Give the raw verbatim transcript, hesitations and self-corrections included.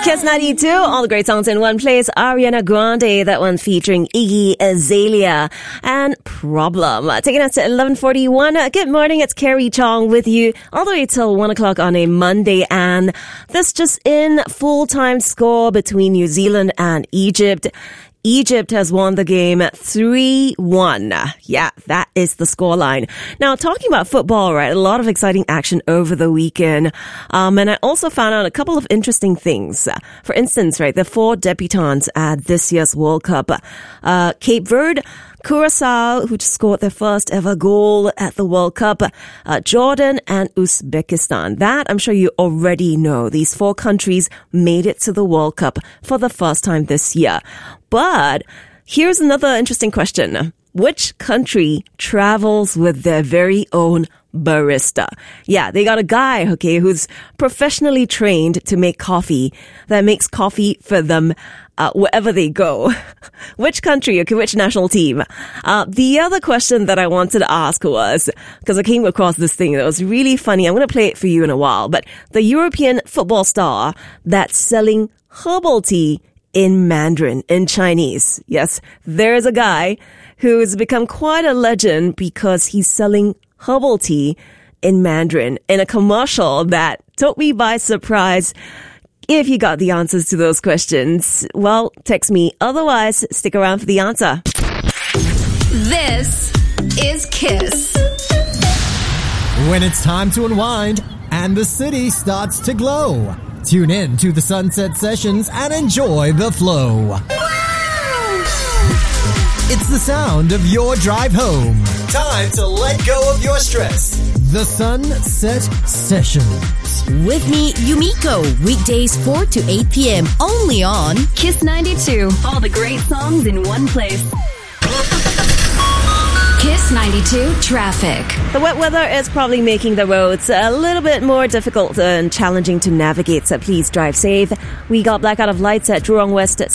Kiss ninety-two, all the great songs in one place. Ariana Grande, that one featuring Iggy Azalea, and Problem. Uh, taking us to eleven forty-one. Uh, good morning, it's Carrie Chong with you all the way till one o'clock on a Monday. And this just in, full-time score between New Zealand and Egypt. Egypt has won the game three one. Yeah, that is the scoreline. Now, talking about football, right? A lot of exciting action over the weekend. Um, and I also found out a couple of interesting things. For instance, right, the four debutants at this year's World Cup. Uh, Cape Verde, Curacao, who just scored their first ever goal at the World Cup, uh, Jordan and Uzbekistan. That I'm sure you already know. These four countries made it to the World Cup for the first time this year. But here's another interesting question. Which country travels with their very own barista? Yeah, they got a guy, okay, who's professionally trained to make coffee that makes coffee for them Uh, wherever they go. Which country, okay, which national team? Uh, the other question that I wanted to ask was, because I came across this thing that was really funny. I'm going to play it for you in a while, but the European football star that's selling herbal tea in Mandarin, in Chinese. Yes, there's a guy who's become quite a legend because he's selling herbal tea in Mandarin in a commercial that took me by surprise. If you got the answers to those questions, well, text me. Otherwise, stick around for the answer. This is Kiss. When it's time to unwind and the city starts to glow, tune in to the Sunset Sessions and enjoy the flow. It's the sound of your drive home. Time to let go of your stress. The Sunset Sessions. With me, Yumiko. Weekdays four to eight p.m. Only on Kiss ninety-two. All the great songs in one place. Kiss ninety-two traffic. The wet weather is probably making the roads a little bit more difficult and challenging to navigate, so please drive safe. We got blackout of lights at Jurong West